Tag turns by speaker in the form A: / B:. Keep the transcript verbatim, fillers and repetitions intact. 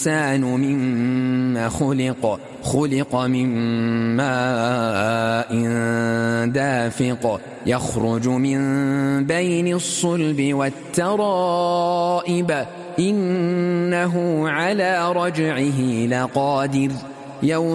A: الإنسان مما خلق خلق من ماء دافق يخرج من بين الصلب والترائب إنه على رجعه لقادر يوم